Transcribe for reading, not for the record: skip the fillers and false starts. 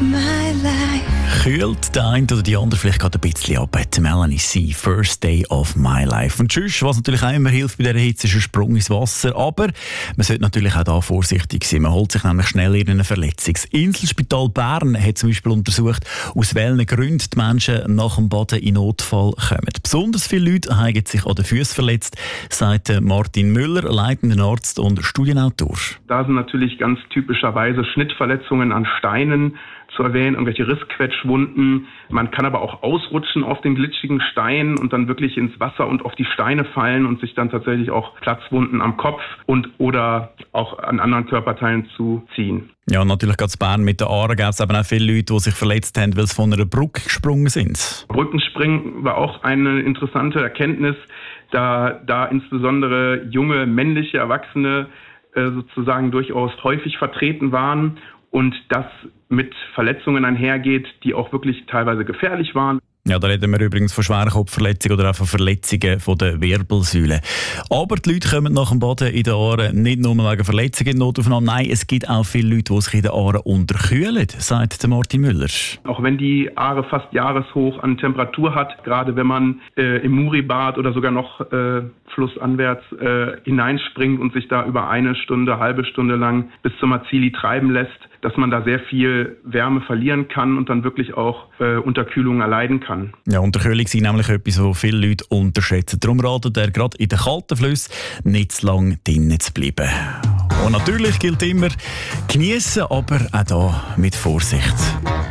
my life. Kühlt der eine oder die andere vielleicht gerade ein bisschen ab. Melanie C. First Day of My Life. Und tschüss, was natürlich auch immer hilft bei dieser Hitze, ist ein Sprung ins Wasser. Aber man sollte natürlich auch da vorsichtig sein. Man holt sich nämlich schnell eine Verletzung. Das Inselspital Bern hat zum Beispiel untersucht, aus welchen Gründen die Menschen nach dem Baden in Notfall kommen. Besonders viele Leute haben sich an den Füßen verletzt, sagt Martin Müller, leitender Arzt und Studienautor. Da sind natürlich ganz typischerweise Schnittverletzungen an Steinen zu erwähnen, irgendwelche Rissquetschwunden. Man kann aber auch ausrutschen auf den glitschigen Stein und dann wirklich ins Wasser und auf die Steine fallen und sich dann tatsächlich auch Platzwunden am Kopf und oder auch an anderen Körperteilen zuziehen. Ja, natürlich gerade in Bern mit den Aare gab es aber auch viele Leute, die sich verletzt haben, weil sie von einer Brücke gesprungen sind. Brückenspringen war auch eine interessante Erkenntnis, da insbesondere junge männliche Erwachsene sozusagen durchaus häufig vertreten waren und das mit Verletzungen einhergeht, die auch wirklich teilweise gefährlich waren. Ja, da reden wir übrigens von schweren Kopfverletzungen oder auch von Verletzungen von der Wirbelsäule. Aber die Leute kommen nach dem Baden in den Aaren nicht nur wegen Verletzungen in Notaufnahme. Nein, es gibt auch viele Leute, die sich in den Aaren unterkühlen, sagt Martin Müller. Auch wenn die Aare fast jahreshoch an Temperatur hat, gerade wenn man im Muri-Bad oder sogar noch flussanwärts hineinspringt und sich da über eine Stunde, halbe Stunde lang bis zum Mazili treiben lässt, dass man da sehr viel Wärme verlieren kann und dann wirklich auch Unterkühlung erleiden kann. Ja, Unterkühlung ist nämlich etwas, was viele Leute unterschätzen. Darum ratet er gerade in den kalten Flüssen nicht zu lange drinnen zu bleiben. Und natürlich gilt immer, geniessen, aber auch hier mit Vorsicht.